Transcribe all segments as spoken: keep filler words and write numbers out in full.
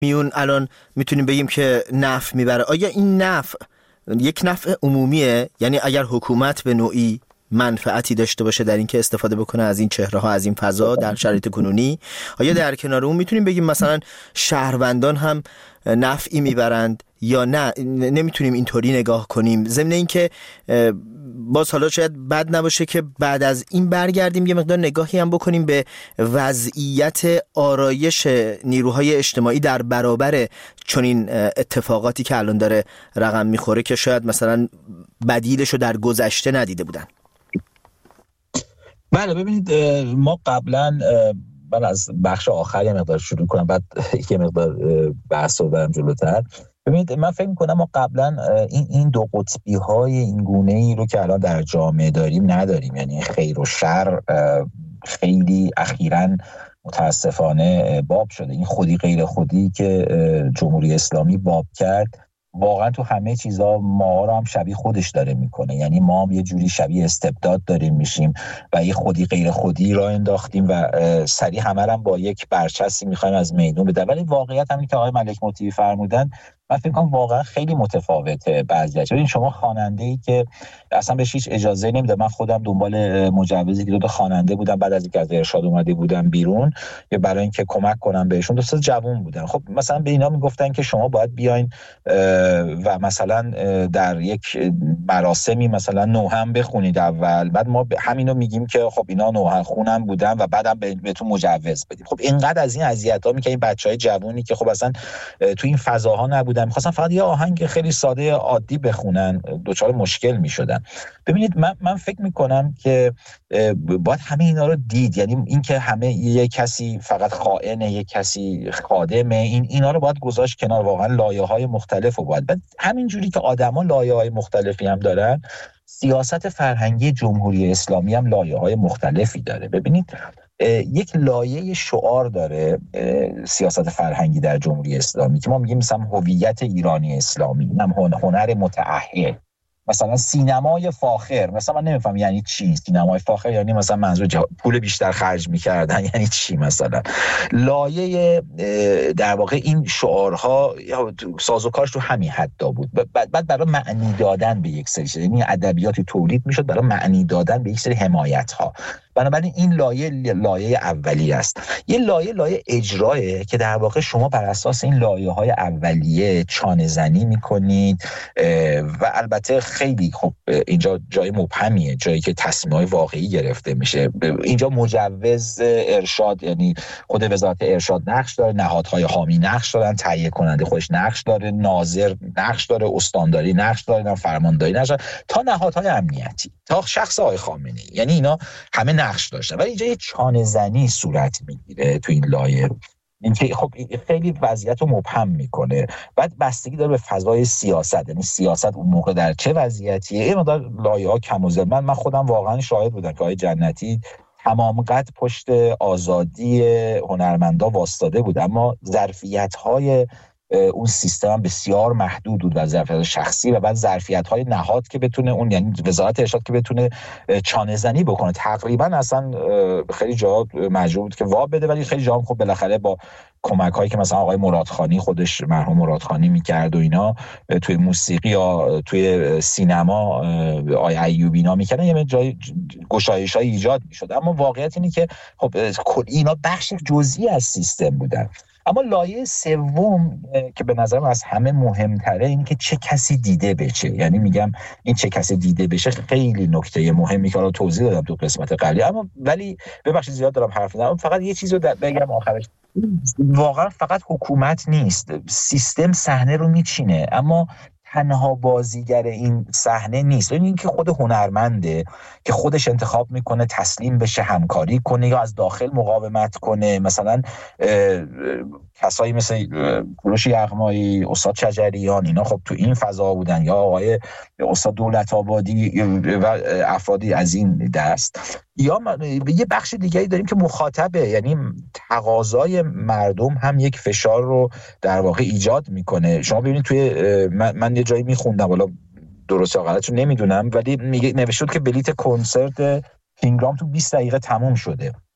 میون الان میتونیم بگیم که نفع میبره. آیا این نفع یک نفع عمومیه؟ یعنی اگر حکومت به نوعی منفعتی داشته باشه در این که استفاده بکنه از این چهره ها، از این فضا در شرایط کنونی، آیا در کنار اون میتونیم بگیم مثلا شهروندان هم نفعی میبرند یا نه؟ نمیتونیم اینطوری نگاه کنیم. ضمن این که باز حالا شاید بد نباشه که بعد از این برگردیم یه مقدار نگاهی هم بکنیم به وضعیت آرایش نیروهای اجتماعی در برابر چنین اتفاقاتی که الان داره رقم میخوره که شاید مثلا بدیلشو در گذشته ندیده بودن. بله ببینید، ما قبلا، من از بخش آخر یه مقدار شروع کنم بعد یه مقدار بحث رو برم جلوتر. ببینید من فکر می‌کنم ما قبلا این این دو قطبی های این گونه ای رو که الان در جامعه داریم نداریم. یعنی خیر و شر خیلی اخیراً متاسفانه باب شده. این خودی غیر خودی که جمهوری اسلامی باب کرد واقعا تو همه چیزا ما رو هم شبیه خودش داره میکنه. یعنی ما هم یه جوری شبیه استبداد داریم میشیم و یه خودی غیر خودی را انداختیم و سریع همه رو با یک برچسبی میخوایم از میدون بدن. ولی واقعیت همین که آقای ملک موطیی فرمودن من فکر کنم واقعا خیلی متفاوته. بعضی‌ها ببین شما خواننده‌ای که اصلا بهش هیچ اجازه نمیده، من خودم دنبال مجوزی که دو تا خواننده بودم بعد از اینکه از ارشاد اومده بودم بیرون یا برای اینکه کمک کنم بهشون، دو تا جوون بودن. خب مثلا به اینا میگفتن که شما باید بیاین و مثلا در یک مراسمی مثلا نوحه بخونید اول، بعد ما همینو میگیم که خب اینا نوحه خونم بودن و بعدم بهتون مجوز بدیم. خب اینقدر از این اذیت‌ها میکنه این بچهای جوونی که خب اصلا تو این فضاها نبودن، می‌خواستن فقط یه آهنگ خیلی ساده عادی بخونن، دچار مشکل می‌شدن. ببینید من من فکر می‌کنم که باید همه اینا رو دید. یعنی این که همه یه کسی فقط خائنه، یه کسی خادمه، این اینا رو باید گذاشت کنار. واقعا لایه‌های مختلف رو باید. بعد همینجوری که آدما لایه‌های مختلفی هم دارن، سیاست فرهنگی جمهوری اسلامی هم لایه‌های مختلفی داره. ببینید یک لایه شعار داره سیاست فرهنگی در جمهوری اسلامی که ما میگیم مثلا هویت ایرانی اسلامی، هم هنر متأهل، مثلا سینمای فاخر. مثلا من نمیفهم یعنی چی سینمای فاخر، یعنی مثلا منظور جا... پول بیشتر خرج میکردن یعنی چی؟ مثلا لایه در واقع این شعارها سازوکارش تو همین حدا بود. بعد بعد برای معنی دادن به یک سری، یعنی ادبیاتی تولید میشد برای معنی دادن به یک سری حمایت ها. بنابراین این لایه لایه اولیه است. یه لایه لایه اجرایه که در واقع شما بر اساس این لایه های اولیه چانه زنی میکنید و البته خیلی خب اینجا جای مبهمیه، جایی که تصمیم‌های واقعی گرفته میشه. اینجا مجوز ارشاد، یعنی خود وزارت ارشاد نقش داره، نهادهای حامی نقش دارن، تهیه کننده خودش نقش داره، ناظر نقش داره، استانداری نقش داره، فرمانداری نقش داره، تا نهادهای امنیتی، تا شخص آقای خامنه‌ای. یعنی اینا همه نقش داشتن. ولی اینجا یه چانه زنی صورت میگیره تو این لایه، این که خب خیلی وضعیت رو مبهم میکنه. بعد بستگی داره به فضای سیاست، یعنی سیاست اون موقع در چه وضعیتیه. این مقدار لایه‌ها کم و زیاد، من من خودم واقعا شاهد بودم که آقای جنتی تمام قد پشت آزادی هنرمندا واسطاده بود، اما ظرفیت‌های اون سیستم بسیار محدود بود و ظرفیت شخصی و بعد ظرفیت‌های نهاد که بتونه اون، یعنی وزارت ارشاد که بتونه چانه زنی بکنه. تقریبا اصلا خیلی جا مجبور بود که واب بده، ولی خیلی جا هم خب بالاخره با کمک‌هایی که مثلا آقای مرادخانی خودش مرحوم مرادخانی می‌کرد و اینا توی موسیقی یا توی سینما آقای ایوبی اینا می‌کردن، یه جای گشایش‌های ایجاد می‌شد. اما واقعیت اینه که خب اینا بخش جزئی از سیستم بودن. اما لایه سوم که به نظرم از همه مهمتره اینه که چه کسی دیده بشه. یعنی میگم این چه کسی دیده بشه خیلی نکته مهمی که الان توضیح دادم تو قسمت قبلی، اما ولی ببخشید زیاد دارم حرف میزنم. فقط یه چیزو بگم آخرش، واقعا فقط حکومت نیست، سیستم صحنه رو میچینه، اما تنها بازیگر این صحنه نیست. این که خود هنرمنده که خودش انتخاب میکنه تسلیم بشه، همکاری کنه یا از داخل مقاومت کنه. مثلا کسایی مثل کوروش یغمایی، استاد شجریان، اینا خب تو این فضا بودن، یا آقای استاد دولت‌آبادی و افرادی از این دست. یا یه بخش دیگری داریم که مخاطبه، یعنی تقاضای مردم هم یک فشار رو در واقع ایجاد میکنه. شما ببینید توی من, من یه جایی میخوندم، والا درست یا غلطش رو نمیدونم، ولی میگه نوشته بود که بلیت کنسرت کینگرام تو بیست دقیقه تموم شده.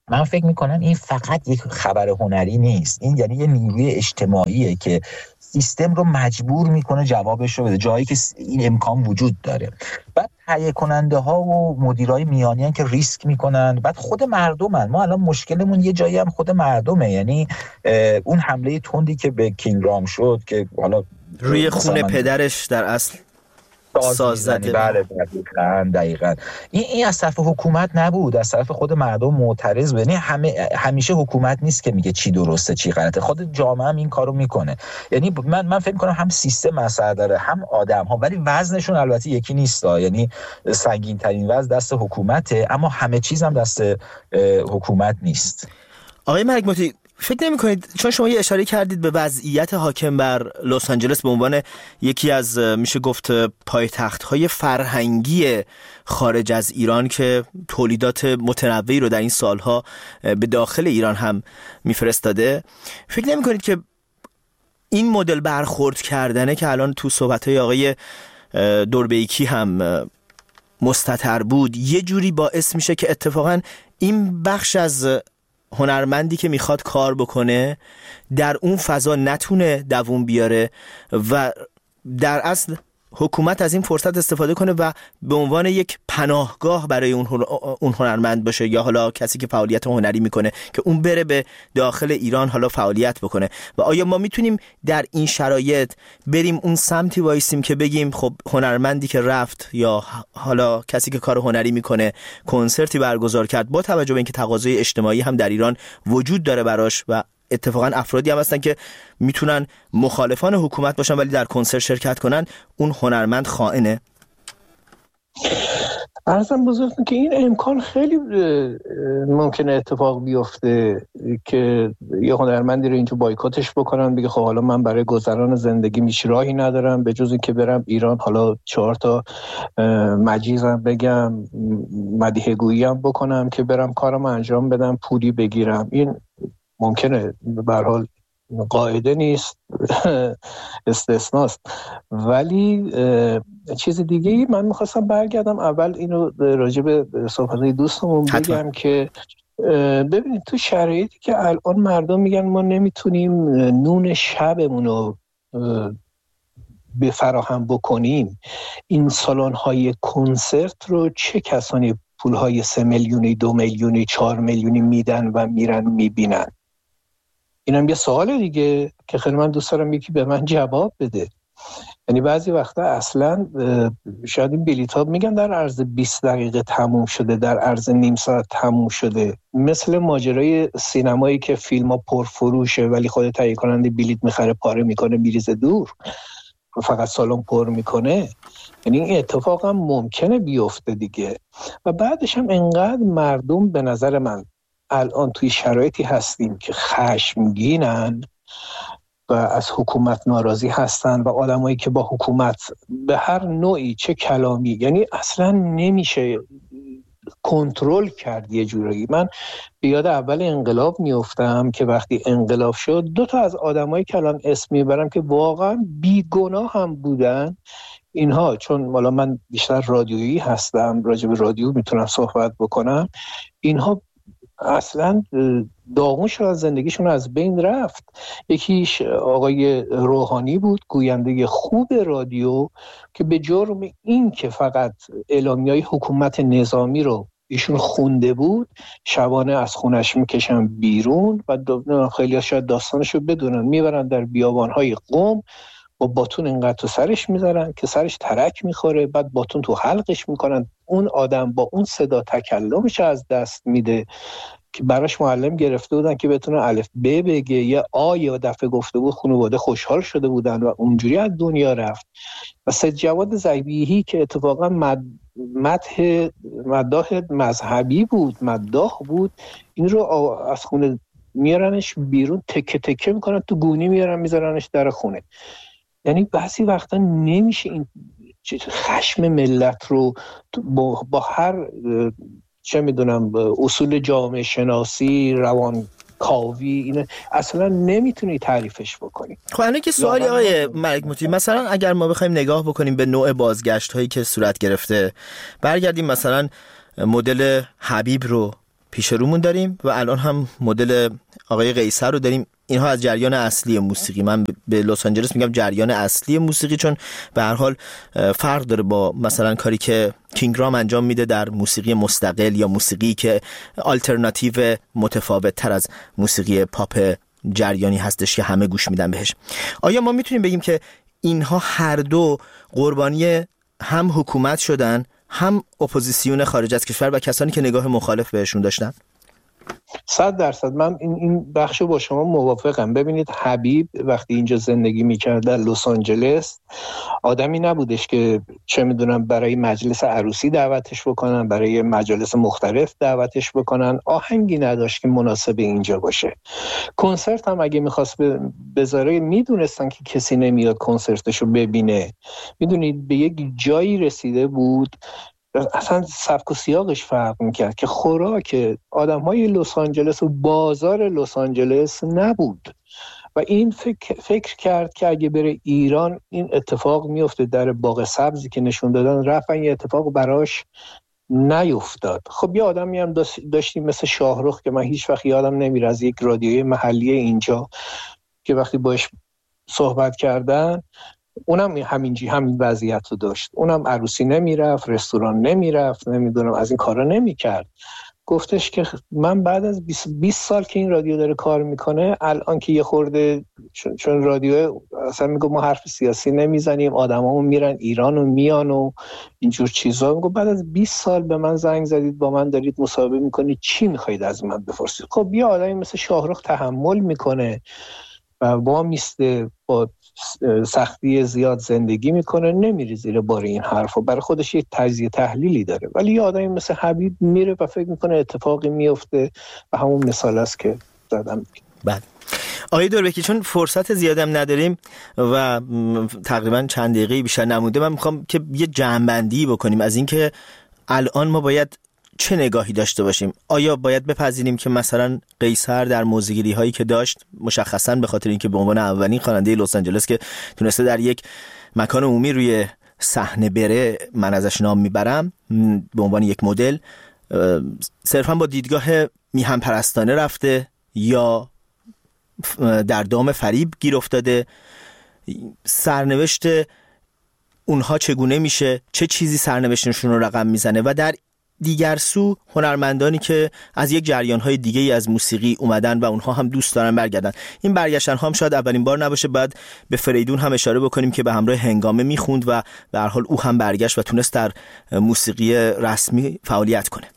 من فکر میکنم این فقط یک خبر هنری نیست، این یعنی یه نیروی اجتماعیه که سیستم رو مجبور میکنه جوابش رو بده جایی که این امکان وجود داره. بعد تهیه کننده ها و مدیرای میانی هن که ریسک میکنن، بعد خود مردمن. ما الان مشکلمون یه جایی هم خود مردمه، یعنی اون حمله تندی که به کینگ رام شد که حالا روی خون پدرش در اصل ساز زده. بله دقیقاً دقیقاً این این از طرف حکومت نبود، از طرف خود مردم معترض بود. یعنی همه همیشه حکومت نیست که میگه چی درسته چی غلطه، خود جامعه هم این کارو میکنه. یعنی من من فکر میکنم هم سیستم مسئله داره هم آدم ها، ولی وزنشون البته یکی نیست. یعنی سنگین ترین وزن دست حکومته، اما همه چیز هم دست حکومت نیست. آقای ملک موتی، فکر نمی کنید چون شما یه اشاره کردید به وضعیت حاکم بر لس آنجلس به عنوان یکی از میشه گفت پایتخت‌های فرهنگی خارج از ایران که تولیدات متنوعی رو در این سالها به داخل ایران هم میفرستاده، فکر نمی کنید که این مدل برخورد کردنه که الان تو صحبت‌های آقای دوربیکی هم مستتر بود یه جوری باعث میشه که اتفاقا این بخش از هنرمندی که میخواد کار بکنه در اون فضا نتونه دووم بیاره و در اصل حکومت از این فرصت استفاده کنه و به عنوان یک پناهگاه برای اون هنرمند باشه، یا حالا کسی که فعالیت هنری میکنه که اون بره به داخل ایران حالا فعالیت بکنه. و آیا ما میتونیم در این شرایط بریم اون سمتی وایسیم که بگیم خب هنرمندی که رفت یا حالا کسی که کار هنری میکنه کنسرتی برگزار کرد، با توجه به اینکه تقاضای اجتماعی هم در ایران وجود داره براش و اتفاقا افرادی هم هستن که میتونن مخالفان حکومت باشن ولی در کنسرت شرکت کنن، اون هنرمند خائنه؟ عرضم بزرگتون که این امکان خیلی ممکنه اتفاق بیفته که یه هنرمندی رو اینجا بایکاتش بکنن، بگه خب حالا من برای گذران زندگی میش راهی ندارم به جز این که برم ایران، حالا چهار تا مجیزم بگم، مدیحه گویی هم بکنم که برم کارم انجام بدم پولی بگیرم. این ممکنه، به هر حال قاعده نیست، استثناست. ولی چیز دیگه ای من میخواستم برگردم اول اینو راجع به صحبتهای دوستمون بگم که ببینید تو شرایطی که الان مردم میگن ما نمیتونیم نون شبمون رو به فراهم بکنیم، این سالن‌های کنسرت رو چه کسانی پولهای سه میلیونی، دو میلیونی، چهار میلیونی میدن و میرن میبینن؟ اینم یه سوال دیگه که خیلی من دوست دارم یکی به من جواب بده. یعنی بعضی وقتا اصلا شاید این بلیط‌ها میگن در عرض بیست دقیقه تموم شده، در عرض نیم ساعت تموم شده، مثل ماجرای سینمایی که فیلم‌ها پرفروشه ولی خود تهیه کننده بلیط میخره پاره میکنه میریزه دور، فقط سالن پر میکنه. یعنی این اتفاق هم ممکنه بیفته دیگه. و بعدش هم انقدر مردم به نظر من الان توی شرایطی هستیم که خشمگینن و از حکومت ناراضی هستن و آدمایی که با حکومت به هر نوعی چه کلامی، یعنی اصلا نمیشه کنترل کرد یه جورایی. من به یاد اول انقلاب میافتم که وقتی انقلاب شد دو تا از آدمایی که الان اسم میبرم که واقعا بیگناه هم بودن، اینها چون حالا من بیشتر رادیویی هستم راجع به رادیو میتونم صحبت بکنم، اینها اصلا داغونش از زندگیشون از بین رفت. یکیش آقای روحانی بود، گوینده خوب رادیو که به جرم این که فقط اعلامیه‌های حکومت نظامی رو ایشون خونده بود شبانه از خونش میکشن بیرون و خیلی شاید داستانشو بدونن، میبرن در بیابانهای قم با باتون اینقدر تو سرش میذارن که سرش ترک میخوره، بعد باتون تو حلقش میکنن. اون آدم با اون صدا تکلمش از دست میده که براش معلم گرفته بودن که بتونه الف ب بگه، یا آ یا دفعه گفته بود خانواده خوشحال شده بودن و اونجوری از دنیا رفت. و سید جواد ذبیحی که اتفاقا مد... مدح مداح مذهبی بود، مداح بود، این رو از خونه میارنش بیرون تکه تکه میکنن تو گونی میارن میذارنش در خونه. یعنی بعضی وقتا نمیشه این خشم ملت رو با, با هر چه میدونم اصول جامعه شناسی روان کاوی اینه اصلا نمیتونی تعریفش بکنی. خب الان که سوالی آقای ملک موتی، مثلا اگر ما بخوایم نگاه بکنیم به نوع بازگشت هایی که صورت گرفته، برگردیم مثلا مدل حبیب رو پیش رومون داریم و الان هم مدل آقای قیصر رو داریم. اینها از جریان اصلی موسیقی، من به لس آنجلس میگم جریان اصلی موسیقی، چون به هر حال فرق داره با مثلا کاری که کینگ رام انجام میده در موسیقی مستقل یا موسیقی که آلترناتیو متفاوت تر از موسیقی پاپ جریانی هستش که همه گوش میدن بهش. آیا ما میتونیم بگیم که اینها هر دو قربانی هم حکومت شدن، هم اپوزیسیون خارج از کشور و کسانی که نگاه مخالف بهشون داشتن؟ صد درصد من این این بخشو با شما موافقم. ببینید حبیب وقتی اینجا زندگی میکرد در لس آنجلس، آدمی نبودش که چه میدونم برای مجلس عروسی دعوتش بکنن، برای مجالس مختلف دعوتش بکنن، آهنگی نداشت که مناسب اینجا باشه. کنسرت هم اگه میخواست بذاره میدونستن که کسی نمیاد کنسرتشو ببینه. میدونید به یک جایی رسیده بود اصلا سبک و سیاقش فرق میکرد که خوراک آدم های لس آنجلس و بازار لس آنجلس نبود و این فکر, فکر کرد که اگه بره ایران این اتفاق میفته. در باغ سبزی که نشون دادن رفتن، یه اتفاق براش نیفتاد. خب یه آدمی هم داشتیم مثل شاهرخ که من هیچ وقت یادم نمیره از یک رادیوی محلی اینجا که وقتی باش صحبت کردن اونم همینجی همین وضعیت رو داشت. اونم عروسی نمیرفت، رستوران نمیرفت، نمیدونم از این کارا نمیکرد. گفتش که من بعد از بیست سال که این رادیو داره کار میکنه، الان که یه خورده چون, چون رادیو اصلا میگه ما حرف سیاسی نمیزنیم، آدمامون میرن ایران و میان و اینجور چیزا، میگه بعد از بیست سال به من زنگ زدید، با من دارید مصاحبه میکنید، چی میخواید از من بپرسید؟ خب یه آدمی مثل شاهرخ تحمل میکنه و با میسته با سختی زیاد زندگی میکنه، نمیره زیر بار این حرفا، برای خودش یه تجزیه تحلیلی داره. ولی یه آدمی مثل حبیب میره و فکر میکنه اتفاقی میفته و همون مثال است که زدم. بله آقای دوربکی، چون فرصت زیادم نداریم و تقریبا چند دقیقه بیشتر نمونده، من میخوام که یه جمع‌بندی بکنیم از این که الان ما باید چه نگاهی داشته باشیم. آیا باید بپذیریم که مثلا قیصر در موزگیری هایی که داشت، مشخصا به خاطر اینکه به عنوان اولین خواننده لس آنجلس که تونسته در یک مکان عمومی روی صحنه بره، من ازش نام میبرم به عنوان یک مدل، صرفا با دیدگاه میهن پرستانه رفته یا در دام فریب گیر افتاده؟ سرنوشت اونها چگونه میشه؟ چه چیزی سرنوشتشون رو رقم میزنه؟ و در دیگر سو هنرمندانی که از یک جریان‌های دیگه‌ای از موسیقی اومدن و اونها هم دوست دارن برگردن. این برگشتن هم شاید اولین بار نباشه. بعد به فریدون هم اشاره بکنیم که به همراه هنگامه میخوند و به هر حال او هم برگشت و تونست در موسیقی رسمی فعالیت کنه.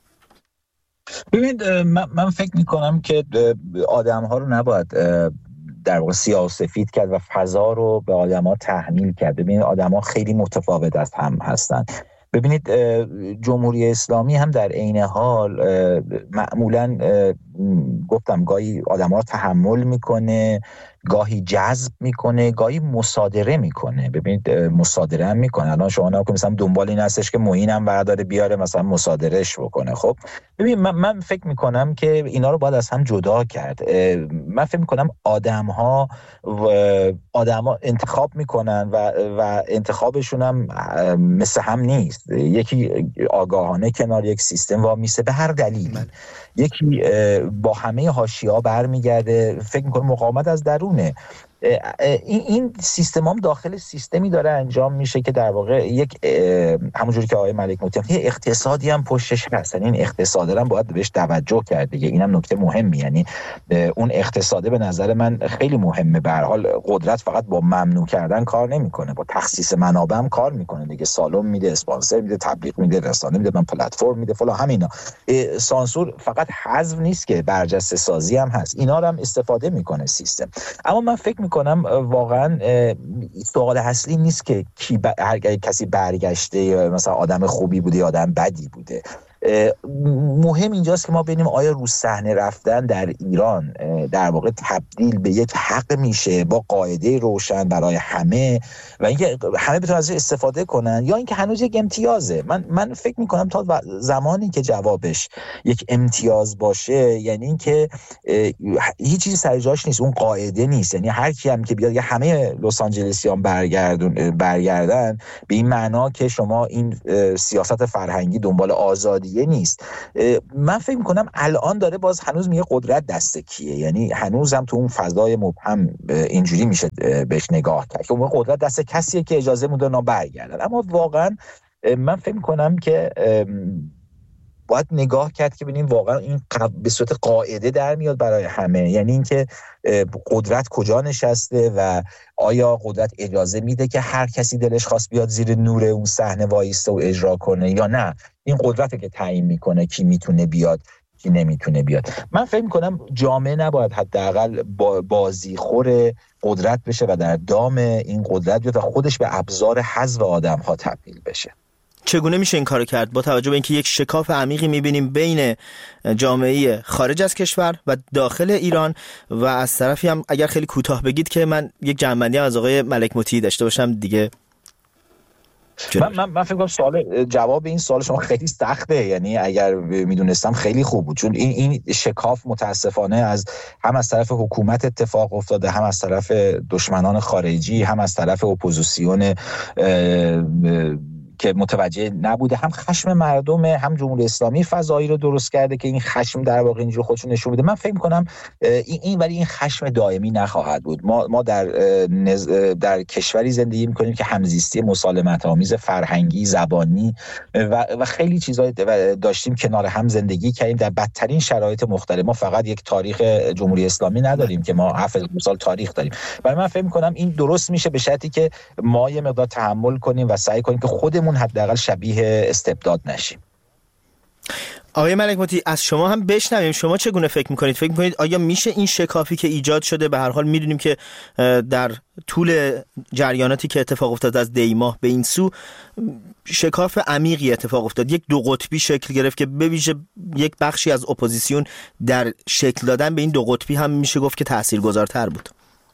ببینید من, من فکر میکنم که آدم‌ها رو نباید در واقع سیاه و سفید کرد و فضا رو به آدم‌ها تحمیل کرد. ببینید آدم‌ها خیلی متفاوت از هم هستن. ببینید جمهوری اسلامی هم در عین حال معمولاً گفتم گاهی آدم‌ها رو تحمل میکنه، گاهی جذب میکنه، گاهی مصادره میکنه. ببینید مصادره هم میکنه. الان شما نگاه کنید مثلا دنبال این هستش که معین هم برداره بیاره مثلا مصادرهش بکنه. خب ببین من, من فکر میکنم که اینا رو باید از هم جدا کرد. من فکر میکنم آدم‌ها و آدم‌ها انتخاب میکنن و و انتخابشون هم مثل هم نیست. یکی آگاهانه کنار یک سیستم وامیسته به هر دلیل، یکی با همه حاشیه‌ها برمیگرده، فکر میکنم مقاومت از درونه. این این سیستم هم داخل سیستمی داره انجام میشه که در واقع یک همونجوری که آقای ملک موتی یه اقتصادی هم پشتش هست. این اقتصاد هم باید بهش توجه کرد دیگه. اینم نکته مهمی، یعنی اون اقتصاده به نظر من خیلی مهمه. به هر حال قدرت فقط با ممنوع کردن کار نمیکنه، با تخصیص منابع هم کار میکنه دیگه. سالن میده، اسپانسر میده، تبلیغ میده، رسانه میده، من پلتفرم میده، فلان همینا. سانسور فقط حذف نیست که برجسته سازی هم هست. اینا رو هم استفاده میکنه سیستم. اما من فکر کنم واقعا سوال اصلی نیست که کی ب... هر کسی برگشته یا مثلا آدم خوبی بوده یا آدم بدی بوده. مهم اینجاست که ما ببینیم آیا رو صحنه رفتن در ایران در واقع تبدیل به یک حق میشه با قاعده روشن برای همه و اینکه همه بتونن ازش استفاده کنن، یا اینکه هنوز یک امتیازه. من من فکر میکنم تا زمانی که جوابش یک امتیاز باشه، یعنی اینکه هیچ چیزی سر جاش نیست، اون قاعده نیست. یعنی هر کی هم که بیاد یا همه لس آنجلسیان برگردون برگردن به این معنا که شما این سیاست فرهنگی دنبال آزادی طبیعیه نیست. من فکر میکنم الان داره باز هنوز میگه قدرت دست کیه، یعنی هنوز هم تو اون فضای مبهم اینجوری میشه بهش نگاه کرد که اون قدرت دست کسیه که اجازه میده اونا برگردن. اما واقعا من فکر میکنم که باید نگاه کرد که ببینیم واقعا این به صورت قاعده در میاد برای همه، یعنی اینکه قدرت کجا نشسته و آیا قدرت اجازه میده که هر کسی دلش خواست بیاد زیر نور اون صحنه وایسته و اجرا کنه، یا نه این قدرته که تعیین میکنه کی میتونه بیاد کی نمیتونه بیاد. من فکر میکنم جامعه نباید حداقل بازیخور قدرت بشه و در دام این قدرت بیاد و خودش به ابزار حذف آدم‌ها تبدیل بشه. چگونه میشه این کارو کرد با توجه به اینکه یک شکاف عمیقی میبینیم بین جامعه خارج از کشور و داخل ایران، و از طرفی هم اگر خیلی کوتاه بگید که من یک جنبندی از آقای ملک مطیعی داشته باشم دیگه. من من من فکر کنم سوال جواب این سوال شما خیلی سخته، یعنی اگر میدونستم خیلی خوب بود، چون این این شکاف متاسفانه از هم از طرف حکومت اتفاق افتاده، هم از طرف دشمنان خارجی، هم از طرف اپوزیسیون که متوجه نبوده، هم خشم مردم، هم جمهوری اسلامی فضایی رو درست کرده که این خشم در واقع اینجوری خودشون نشون بده. من فکر می‌کنم این این ولی این خشم دائمی نخواهد بود. ما ما در نز... در کشوری زندگی می‌کنیم که همزیستی مسالمت‌آمیز فرهنگی، زبانی و و خیلی چیزا داشتیم کنار هم زندگی کردیم در بدترین شرایط مختلف. ما فقط یک تاریخ جمهوری اسلامی نداریم که ما هفت سال تاریخ داریم. ولی من فکر می‌کنم این درست میشه به شرطی که ما یه مقدار تحمل کنیم و سعی کنیم که خودمون حداقل شبیه استبداد نشیم. آقای ملک مطیعی از شما هم بشنویم، شما چگونه فکر میکنید؟ فکر میکنید آیا میشه این شکافی که ایجاد شده، به هر حال میدونیم که در طول جریاناتی که اتفاق افتاد از دی ماه به این سو شکاف عمیقی اتفاق افتاد، یک دو قطبی شکل گرفت که به ویژه یک بخشی از اپوزیسیون در شکل دادن به این دو قطبی هم میشه گفت که تاثیرگذارتر بود؟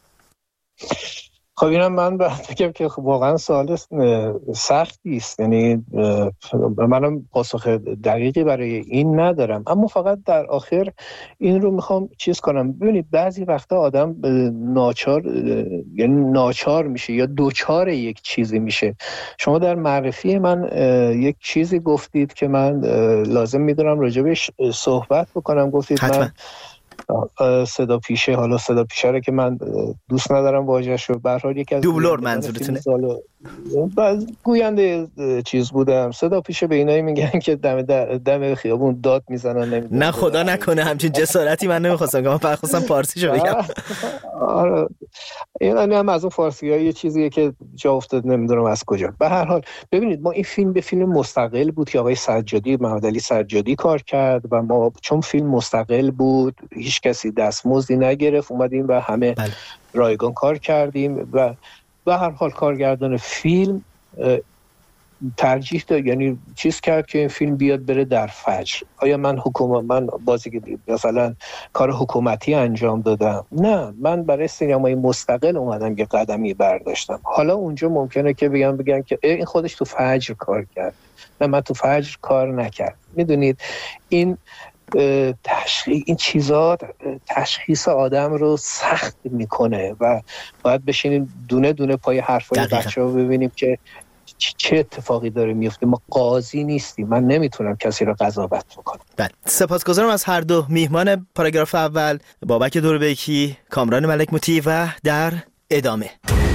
خب اینم من باید بگم که واقعا سوال سختی است، یعنی منم پاسخ دقیقی برای این ندارم، اما فقط در آخر این رو میخوام چیز کنم. ببینید بعضی وقتا آدم ناچار یعنی ناچار میشه یا دوچار یک چیزی میشه. شما در معرفی من یک چیزی گفتید که من لازم میدونم راجبش صحبت بکنم. گفتید حتما. من صدا پیشه، حالا صدا پیشه رو که من دوست ندارم واژه‌شو، به هر حال یکی از دوبلور منظورتونه؟ بعض گوینده چیز بودم، صدا پیشه به اینایی میگن که دم دم خیابون داد میزنن. نمیدونم نه خدا نکنه همچین جسارتی من نمیخواستم که من فقط خواستم فارسیشو بگم. آره این هم از اون فارسی‌ها یه چیزیه که جا افتاد نمیدونم از کجا. به هر حال ببینید ما این فیلم به فیلم مستقل بود که آقای سجادی محمدعلی سجادی کار کرد و ما چون فیلم مستقل بود هیچ کسی دستمزدی نگرفت، اومدیم و همه بله. رایگان کار کردیم و به هر حال کارگردان فیلم ترجیح داد، یعنی چیز کرد که این فیلم بیاد بره در فجر. آیا من حکومت من بازی مثلا کار حکومتی انجام دادم؟ نه، من برای سینمای مستقل اومدم که قدمی برداشتم. حالا اونجا ممکنه که بگن بگن که این خودش تو فجر کار کرد، نه من تو فجر کار نکرد. میدونید این تشخیص این چیزا تشخیص آدم رو سخت میکنه و باید بشینیم دونه دونه پای حرفای بچه‌ها ببینیم که چه اتفاقی داره میفته. ما قاضی نیستیم، من نمیتونم کسی رو قضاوت بکنم. بله، سپاسگزارم از هر دو میهمان پاراگراف اول، بابک دوربیکی، کامران ملک مطیعی، و در ادامه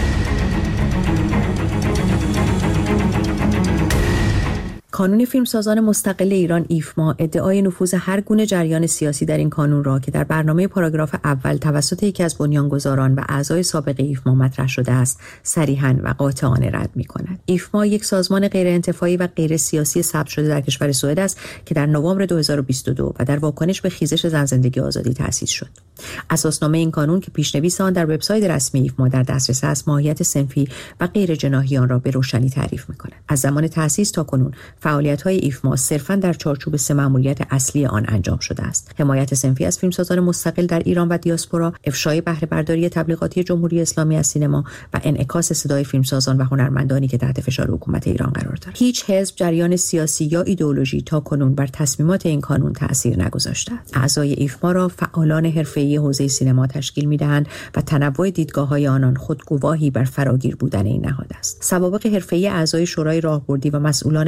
کانون فیلمسازان مستقل ایران ایفما ادعای نفوذ هر گونه جریان سیاسی در این کانون را که در برنامه پاراگراف اول توسط یکی از بنیانگذاران و اعضای سابق ایفما مطرح شده است صریحاً و قاطعانه رد می‌کند. ایفما یک سازمان غیر انتفاعی و غیر سیاسی ثبت شده در کشور سوئد است که در نوامبر دو هزار و بیست و دو و در واکنش به خیزش زن زندگی آزادی تأسیس شد. اساسنامه این کانون که پیشنویس آن در وبسایت رسمی ایفما در دسترس است، ماهیت صنفی و غیر جناحی آن را به روشنی تعریف می‌کند. از زمان تأسیس تا کنون فعالیت‌های ایفما صرفاً در چارچوب سه مأموریت اصلی آن انجام شده است: حمایت صنفی از فیلمسازان مستقل در ایران و دیاسپورا، افشای بهره برداری تبلیغاتی جمهوری اسلامی از سینما و انعکاس صدای فیلمسازان و هنرمندانی که تحت فشار حکومت ایران قرار دارند. هیچ حزب، جریان سیاسی یا ایدئولوژی تا کنون بر تصمیمات این کانون تأثیر نگذاشته است. اعضای ایفما را فعالان حرفه‌ای حوزه سینما تشکیل می‌دهند و تنوع دیدگاه‌های آنان خود گواهی بر فراگیر بودن این نهاد است. سوابق حرفه‌ای اعضای شورای راهبردی و مسئولان کارگروه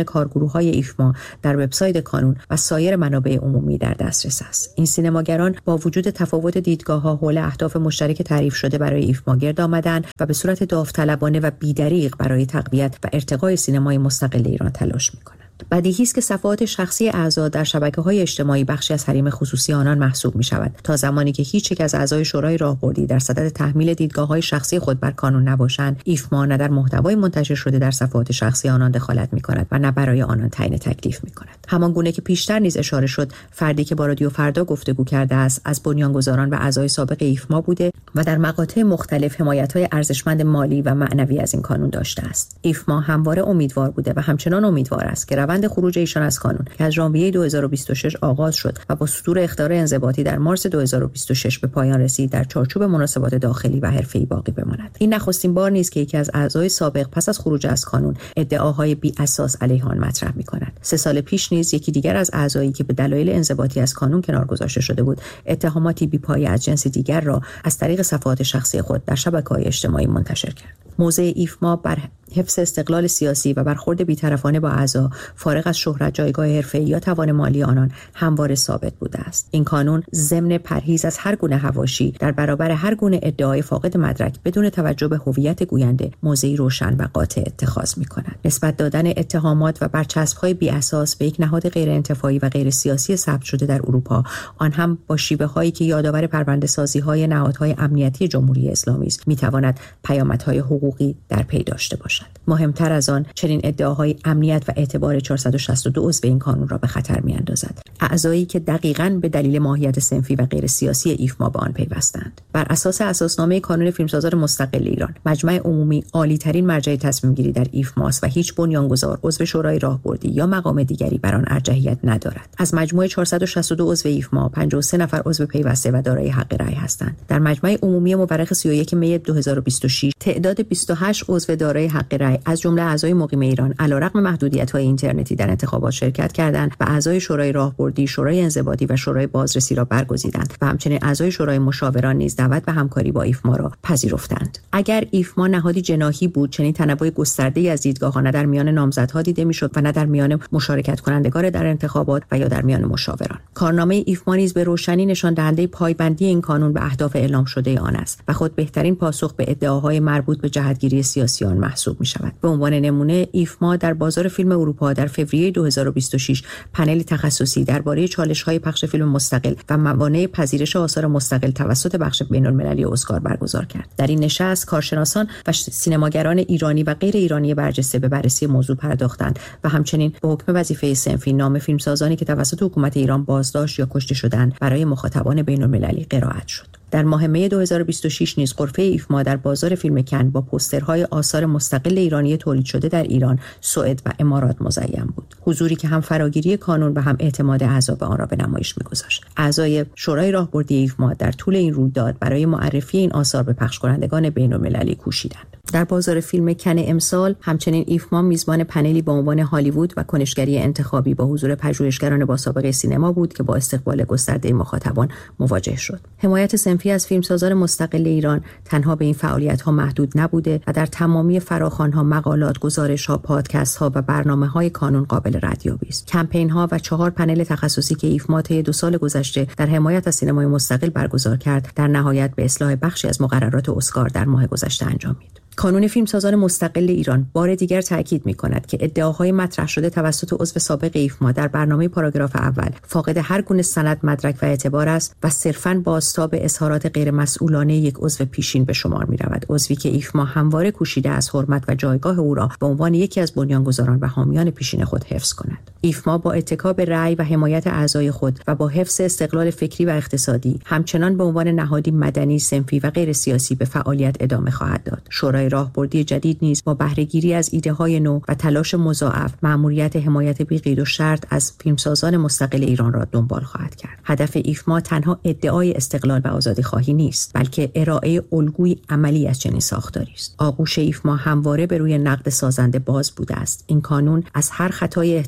گروه‌های ایفما در وبسایت کانون و سایر منابع عمومی در دسترس است. این سینماگران با وجود تفاوت دیدگاه‌ها حول اهداف مشترک تعریف شده برای ایفما گرد آمدند و به صورت داوطلبانه و بی‌دریغ برای تقویت و ارتقای سینمای مستقل ایران تلاش می‌کنند. بدیهی است که صفحات شخصی اعضا در شبکه‌های اجتماعی بخشی از حریم خصوصی آنان محسوب می‌شود تا زمانی که هیچ یک از اعضای شورای راهبردی در صدد تحمیل دیدگاه‌های شخصی خود بر کانون نباشند، ایفما نه در محتوای منتشر شده در صفحات شخصی آنان دخالت می‌کند و نه برای آنان تعیین تکلیف می‌کند. همان گونه که پیشتر نیز اشاره شد، فردی که با رادیو فردا گفتگو کرده است از بنیانگذاران و اعضای سابق ایفما بوده و در مقاطع مختلف حمایت‌های ارزشمند مالی و معنوی از این کانون داشته است. ایفما همواره امیدوار بوده و همچنان امیدوار است که روند خروج ایشان از کانون که از ژانویه دو هزار و بیست و شش آغاز شد و با صدور اخطار انضباطی در مارس دو هزار و بیست و شش به پایان رسید، در چارچوب مناسبات داخلی و حرفه‌ای باقی بماند. این نخستین بار نیست که یکی از اعضای سابق پس از خروج از کانون ادعاهای بی اساس علیه آن مطرح می‌کند. سه سال پیش نیز یکی دیگر از اعضایی که به دلایل انضباطی از کانون کنار گذاشته شده بود، اتهاماتی بی‌پایه از جنس دیگر را از طریق صفحات شخصی خود در شبکه‌های اجتماعی منتشر کرد. موضع ایفما بر حفظ استقلال سیاسی و برخورد بی‌طرفانه با اعضا فارغ از شهرت، جایگاه حرفه‌ای یا توان مالی آنان همواره ثابت بوده است. این کانون ضمن پرهیز از هر گونه حواشی در برابر هر گونه ادعای فاقد مدرک بدون توجه به هویت گوینده موضعی روشن و قاطع اتخاذ می‌کند. نسبت دادن اتهامات و برچسب‌های بی اساس به یک نهاد غیر انتفاعی و غیر سیاسی ثبت شده در اروپا، آن هم با شیوه‌هایی که یادآور پرونده‌سازی‌های نهادهای امنیتی جمهوری اسلامی است، می‌تواند پیامدهای حقوقی در پی داشته باشد. مهمتر از آن، چنین ادعاهای امنیت و اعتبار چهارصد و شصت و دو عضو این کانون را به خطر می‌اندازد. اعضایی که دقیقاً به دلیل ماهیت صنفی و غیر سیاسی ایفما به آن پیوستند. بر اساس اساسنامه کانون فیلمسازان مستقل ایران، مجمع عمومی عالی‌ترین مرجع تصمیم‌گیری در ایفماست و هیچ بنیانگذار، عضو شورای راهبردی یا مقام دیگری بر آن ارجحیت ندارد. از مجموع چهارصد و شصت و دو عضو ایفما، پنجاه و سه نفر عضو پیوسته و دارای حق رأی هستند. در مجمع عمومی مورخ سی و یک می دو هزار و بیست و شش، تعداد بیست و هشت عضو دارای حق رأی از جمله اعضای مقیم ایران علیرغم محدودیت‌های اینترنتی در انتخابات شرکت کردند و اعضای شورای راهبردی، شورای انضباطی و شورای بازرسی را برگزیدند و همچنین اعضای شورای مشاوران نیز دعوت به همکاری با ایفما را پذیرفتند. اگر ایفما نهادی جناحی بود، چنین تنوع گسترده‌ای از دیدگاه‌ها نه در میان نامزدها دیده می‌شد و نه در میان مشارکت کنندگان در انتخابات و یا در میان مشاوران. کارنامه ایفما نیز به روشنی نشان دهنده پایبندی این کانون به اهداف اعلام شده آن است و خود بهترین پاسخ به ادعاهای مربوط به جهتگیری سیاسی آن محسوب می‌شود. به عنوان نمونه، ایفما در بازار فیلم اروپا در فوریه دو هزار و بیست و شش پنلی تخصصی درباره چالش‌های پخش فیلم مستقل و موانع پذیرش آثار مستقل توسط بخش بین‌المللی اسکار برگزار کرد. در این نشست کارشناسان و سینماگران ایرانی و غیر ایرانی برجسته به بررسی موضوع پرداختند و همچنین به حکم وظیفه صنفی نام فیلمسازانی که توسط حکومت ایران بازداشت یا کشته شدند برای مخاطبان بین‌المللی قرائت شد. در ماه می دو هزار و بیست و شش نیز غرفه ایفما در بازار فیلم کن با پوسترهای آثار مستقل ایرانی تولید شده در ایران، سوئد و امارات مزین بود. حضوری که هم فراگیری کانون و هم اعتماد اعضا به آن را به نمایش می‌گذاشت. اعضای شورای راهبردی ایفما در طول این رویداد برای معرفی این آثار به پخش کنندگان بین‌المللی کوشیدند. در بازار فیلم کن امسال همچنین ایفما میزبان پنلی با عنوان هالیوود و کنشگری انتخابی با حضور پژوهشگران با سابقه سینما بود که با استقبال گسترده مخاطبان مواجه شد. حمایت صنفی از فیلمسازان مستقل ایران تنها به این فعالیت‌ها محدود نبوده و در تمامی فراخوان‌ها، مقالات، گزارش‌ها، پادکست‌ها و برنامه‌های کانون قابل ردیابی است. کمپین‌ها و چهار پنل تخصصی که ایفما طی دو سال گذشته در حمایت از سینمای مستقل برگزار کرد، در نهایت به اصلاح بخشی از مقررات اسکار در ماه گذشته انجامید. کانون فیلمسازان مستقل ایران بار دیگر تاکید می‌کند که ادعاهای مطرح شده توسط عضو سابق ایفما در برنامه پاراگراف اول فاقد هر گونه سند، مدرک و اعتبار است و صرفاً بازتاب اظهارات غیر مسئولانه یک عضو پیشین به شمار می‌رود. عضوی که ایفما همواره کوشیده از حرمت و جایگاه او را به عنوان یکی از بنیانگذاران و حامیان پیشین خود حفظ کند. ایفما با اتکا به رأی و حمایت اعضای خود و با حفظ استقلال فکری و اقتصادی همچنان به عنوان نهادی مدنی، صنفی و غیر سیاسی به فعالیت ادامه خواهد داد. شورای راهبردی جدید نیز با بهره‌گیری از ایده‌های نو و تلاش مضاعف مأموریت حمایت بی قید و شرط از فیلمسازان مستقل ایران را دنبال خواهد کرد. هدف ایفما تنها ادعای استقلال و آزادی خواهی نیست، بلکه ارائه الگوی عملی از چنین ساختاری است. آغوش ایفما همواره به روی نقد سازنده باز بوده است. این کانون از هر خطای احتمالی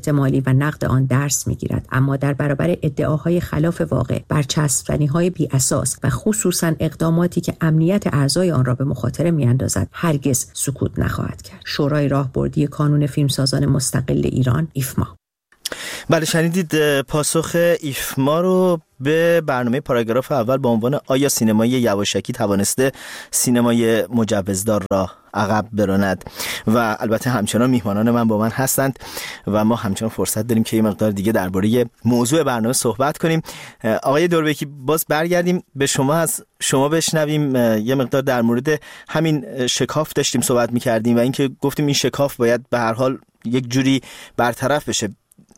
و نقد آن درس میگیرد، اما در برابر ادعاهای خلاف واقع، برچسب‌زنی‌های بی اساس و خصوصاً اقداماتی که امنیت اعضای آن را به مخاطره میاندازد هرگز سکوت نخواهد کرد. شورای راهبردی کانون فیلمسازان مستقل ایران ایفما. بله، شنیدید پاسخ ایفما رو به برنامه پاراگراف اول با عنوان آیا سینمای یواشکی توانسته سینمای مجوزدار را عقب براند؟ و البته همچنان میهمانان من با من هستند و ما همچنان فرصت داریم که یه مقدار دیگه درباره موضوع برنامه صحبت کنیم. آقای دوربکی، باز برگردیم به شما، از شما بشنویم. یه مقدار در مورد همین شکاف داشتیم صحبت میکردیم و اینکه گفتیم این شکاف باید به هر حال یک جوری برطرف بشه،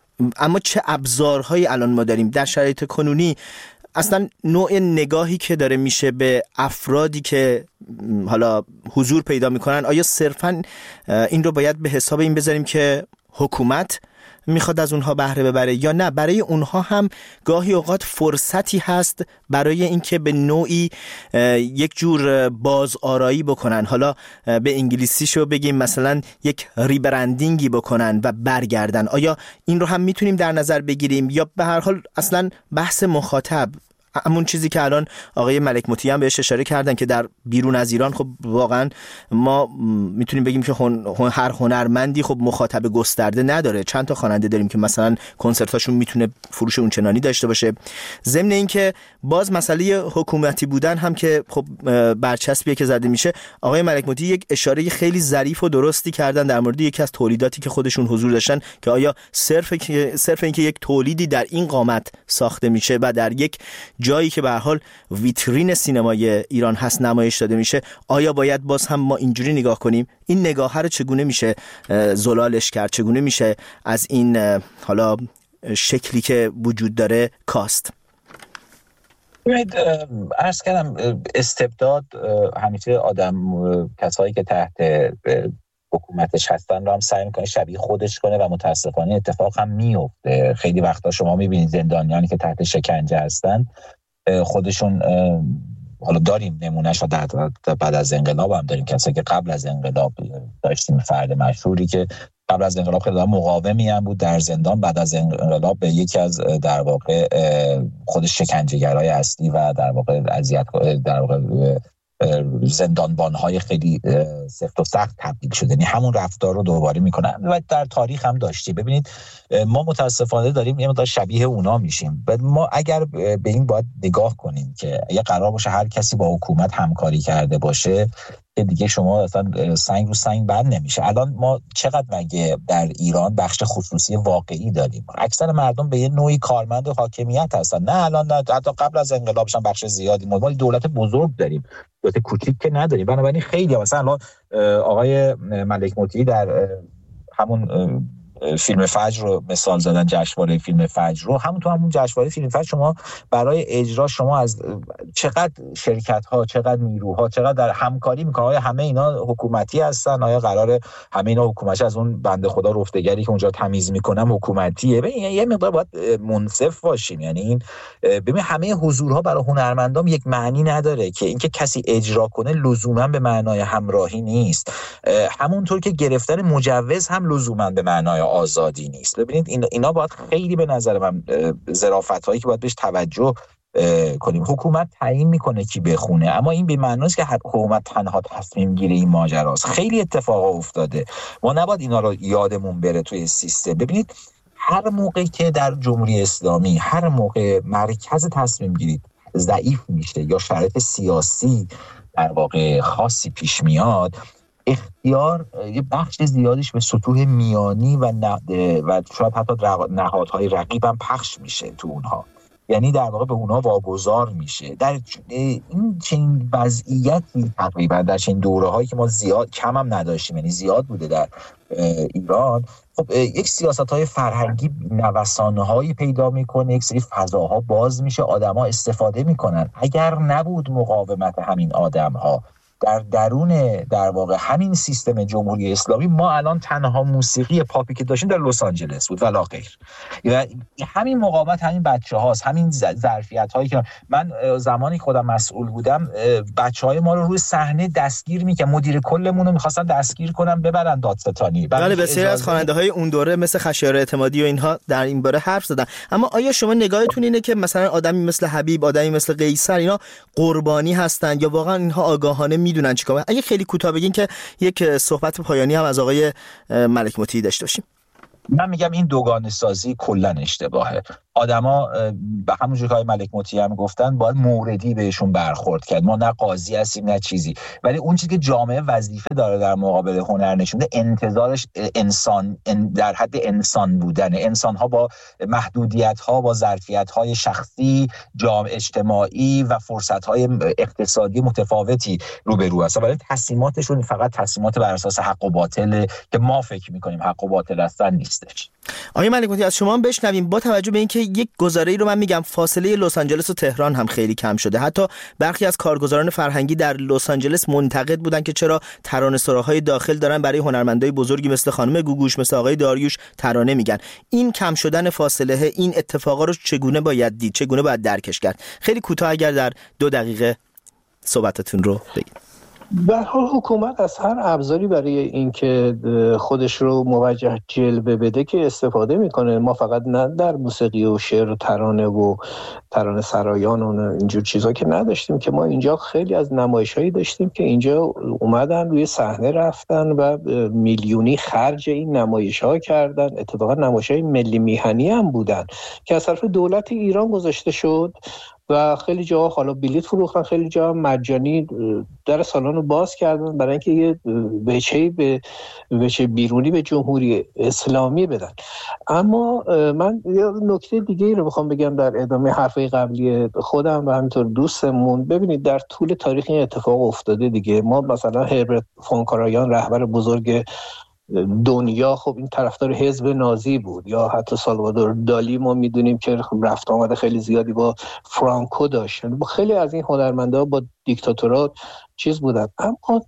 اما چه ابزارهایی الان ما داریم در شرایط کنونی؟ اصلا نوع نگاهی که داره میشه به افرادی که حالا حضور پیدا میکنن، آیا صرفا این رو باید به حساب این بذاریم که حکومت میخواد از اونها بهره ببره، یا نه برای اونها هم گاهی اوقات فرصتی هست برای اینکه به نوعی یک جور بازآرایی بکنن، حالا به انگلیسیشو بگیم مثلا یک ریبرندینگی بکنن و برگردن؟ آیا این رو هم میتونیم در نظر بگیریم، یا به هر حال اصلا بحث مخاطب همون چیزی که الان آقای ملک مطیعی هم بهش اشاره کردن که در بیرون از ایران خب واقعا ما میتونیم بگیم که هر هنرمندی خب مخاطب گسترده نداره. چند تا خواننده داریم که مثلا کنسرتاشون میتونه فروش اونچنانی داشته باشه. ضمن این که باز مسئله حکومتی بودن هم که خب برچسبیه که زده میشه. آقای ملک مطیعی یک اشاره خیلی ظریف و درستی کردن در مورد یکی از تولیداتی که خودشون حضور داشتن که آیا صرف صرف اینکه یک تولیدی در این قامت ساخته میشه و در یک جایی که به هر حال ویترین سینمای ایران هست نمایش داده میشه، آیا باید باز هم ما اینجوری نگاه کنیم؟ این نگاه رو چگونه میشه زلالش کرد؟ چگونه میشه از این حالا شکلی که وجود داره کاست؟ ببینید، عرض کردم استبداد همیشه آدم کسایی که تحت حکومتش هستن رو هم سعی میکنه شبیه خودش کنه و متاسفانه اتفاق هم میفته. خیلی وقتا شما میبینید زندانیانی که تحت شکنجه هستن خودشون، حالا داریم نمونهش در بعد از انقلاب هم داریم کسایی که قبل از انقلاب داشتیم، فرد مشهوری که قبل از انقلاب خیلی مقاومی هم بود در زندان، بعد از انقلاب به یکی از در واقع خودش شکنجهگرای اصلی و در واقع اذیت در واقع زندانبان‌های خیلی سفت و سخت تبدیل شده. یعنی همون رفتار رو دوباره میکنن و در تاریخ هم داشتی. ببینید ما متاسفانه داریم یه مقدار شبیه اونا میشیم. ما اگر به این باید نگاه کنیم که اگه قرار باشه هر کسی با حکومت همکاری کرده باشه که دیگه شما اصلا سنگ رو سنگ بند نمیشه. الان ما چقدر مگه در ایران بخش خصوصی واقعی داریم؟ اکثر مردم به یه نوعی کارمند و حاکمیت هستن. نه الان نه، حتی قبل از انقلابش هم بخش زیادی. ما دولت بزرگ داریم، دولت کوچیک که نداریم. بنابراین خیلی مثلا الان آقای ملک مطیعی در همون فیلم فجر رو مثال زدن، جشنواره فیلم فجر رو، همون تو همون جشنواره فیلم فجر شما برای اجرا شما از چقدر شرکت ها، چقدر نیروها، چقدر در همکاری میکنن؟ آیا همه اینا حکومتی هستن؟ آیا قراره همه اینا حکومتی از اون بنده خدا رفتگری که اونجا تمیز میکنن حکومتیه؟ ببین یه مقدار باید منصف باشیم. یعنی این ببین همه حضورها برای هنرمندان یک معنی نداره که اینکه کسی اجرا کنه لزوما به معنای همراهی نیست، همونطور که گرفتن مجوز هم لزوما به معنای آزادی نیست. ببینید این اینا باید خیلی به نظر من ظرافت‌هایی که باید بهش توجه کنیم. حکومت تعیین میکنه کی بخونه، اما این به معنی نیست که حکومت تنها تصمیم گیره این ماجراست. خیلی اتفاقا افتاده، ما نباید اینا رو یادمون بره توی سیستم. ببینید هر موقع که در جمهوری اسلامی هر موقع مرکز تصمیم گیری ضعیف میشه یا شرایط سیاسی در واقع خاصی پیش میاد، اختیار یه بخش زیادیش به سطوح میانی و و شاید حتی نهادهای رقیب هم پخش میشه تو اونها. یعنی در واقع به اونها واگذار میشه. در این چنین وضعیتی تقریبا در چنین دوره‌هایی که ما زیاد کم هم نداشتیم، یعنی زیاد بوده در ایران، خب یک سیاست‌های فرهنگی نوسان‌هایی پیدا میکنه، یک سری فضاها باز میشه، آدم‌ها استفاده میکنن. اگر نبود مقاومت همین آدم‌ها در درون در واقع همین سیستم جمهوری اسلامی ما الان تنها موسیقی پاپی که داشتیم در لس آنجلس بود ولا غیر. همین مقاومت همین بچه‌هاست، همین ظرفیت‌هایی که من زمانی خودم مسئول بودم بچه‌های ما رو روی صحنه دستگیر می‌کردن، مدیر کلمون رو می‌خواستن دستگیر کنن ببرن دادستانی. بله بسیاری از خواننده‌های اون دوره مثل خشایار اعتمادی و اینها در این باره حرف زدن. اما آیا شما نگاهتون اینه که مثلا آدمی مثل حبیب، آدمی مثل قیصر اینا قربانی هستن یا واقعا اینها آگاهانه میدونن چیکار؟ اگه خیلی کوتاه بگین که یک صحبت پایانی هم از آقای ملک مطیعی داشته باشیم. من میگم این دوگانه سازی کلا اشتباهه. آدما به همون جوری که آقای ملک مطیعی هم گفتن باید موردی بهشون برخورد کرد. ما نه قاضی هستیم نه چیزی، ولی اون چیزی که جامعه وظیفه داره در مقابل هنر نشونه انتظارش انسان در حد انسان بودن. انسان ها با محدودیت ها، با ظرفیت های شخصی، جامعه اجتماعی و فرصت های اقتصادی متفاوتی روبرو هستن، ولی تصمیماتشون فقط تصمیمات بر اساس حق و باطل که ما فکر می‌کنیم حق و باطل هستن نیستش. آقای ملک مطیعی از شما هم بشنویم، با توجه به اینکه یک گزاره‌ای رو من میگم فاصله لس آنجلس و تهران هم خیلی کم شده، حتی برخی از کارگزاران فرهنگی در لس آنجلس منتقد بودن که چرا ترانه‌سراهای داخل دارن برای هنرمندای بزرگی مثل خانم گوگوش، مثل آقای داریوش ترانه میگن. این کم شدن فاصله، این اتفاقا رو چگونه باید دید، چگونه باید درکش کرد؟ خیلی کوتاه اگر در دو دقیقه صحبتتون رو بگید. به هر حال حکومت از هر ابزاری برای اینکه خودش رو موجه جلوه بده که استفاده میکنه. ما فقط نه در موسیقی و شعر و ترانه و ترانه سرایان و اینجور چیزا که نداشتیم، که ما اینجا خیلی از نمایش‌هایی داشتیم که اینجا اومدن روی صحنه رفتن و میلیونی خرج این نمایش‌ها کردن. اتفاقا نمایش‌های ملی میهنی هم بودن که از طرف دولت ایران گذاشته شد و خیلی جاها حالا بلیط فروختن، خیلی جاها مجانی در سالن رو باز کردن برای اینکه یه وجهی به وجه بیرونی به جمهوری اسلامی بدن. اما من یه نکته دیگه ای رو بخوام بگم در ادامه حرفای قبلی خودم و همینطور دوستمون. ببینید در طول تاریخ این اتفاق افتاده دیگه. ما مثلا هربرت فون کاراین رهبر بزرگ دنیا خب این طرفدار حزب نازی بود، یا حتی سالوادور دالی ما میدونیم که رفت آمد خیلی زیادی با فرانکو داشت. با خیلی از این هنرمندا با دیکتاتورات چیز بودن. اما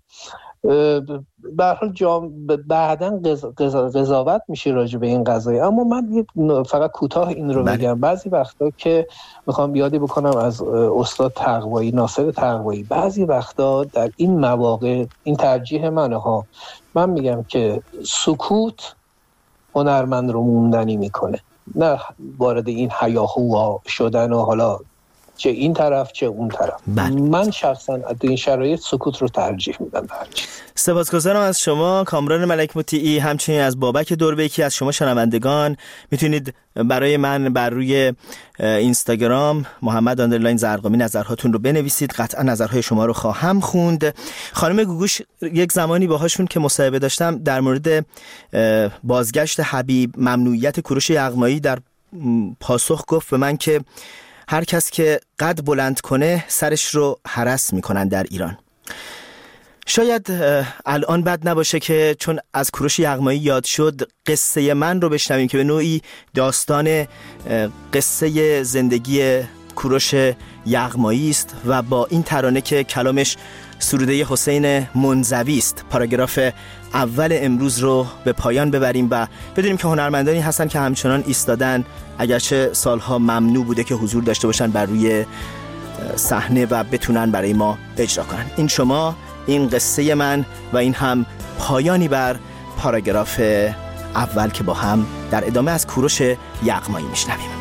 به هر حال جام بعداً قضاوت میشه راجع به این قضیه. اما من فقط کوتاه این رو بگم، بعضی وقتا که میخوام یادی بکنم از استاد تقوایی، ناصر تقوایی، بعضی وقتا در این مواقع این ترجیح منه ها، من میگم که سکوت هنرمند رو موندنی میکنه، نه وارد این هیاهو شدن و حالا چه این طرف چه اون طرف. بله. من شخصا در این شرایط سکوت رو ترجیح میدم. سپاسگزارم از شما کامران ملک مطیعی، همچنین از بابک دوربیکی. از شما شنوندگان میتونید برای من بر روی اینستاگرام محمد آندرلاین زرقامی نظرهاتون رو بنویسید، قطعا نظرهای شما رو خواهم خوند. خانم گوگوش یک زمانی باهاشون که مصاحبه داشتم در مورد بازگشت حبیب، ممنوعیت کوروش یغمایی، در پاسخ گفت به من که هر کس که قد بلند کنه سرش رو هرس میکنن در ایران. شاید الان بد نباشه که چون از کوروش یغمایی یاد شد قصه من رو بشنویم که به نوعی داستان قصه زندگی کوروش یغمایی است و با این ترانه که کلامش سروده حسین منزوی است پاراگراف اول امروز رو به پایان ببریم و بدونیم که هنرمندانی هستن که همچنان ایستادن اگرچه سالها ممنوع بوده که حضور داشته باشن بر روی صحنه و بتونن برای ما اجرا کنن. این شما، این قصه من و این هم پایانی بر پاراگراف اول که با هم در ادامه از کوروش یغمایی میشنویم.